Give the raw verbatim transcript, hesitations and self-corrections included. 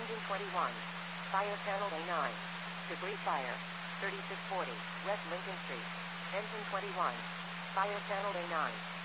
Engine twenty-one. Fire Channel A nine. Debris fire. thirty-six forty, West Lincoln Street. Engine twenty-one. Fire Channel A nine.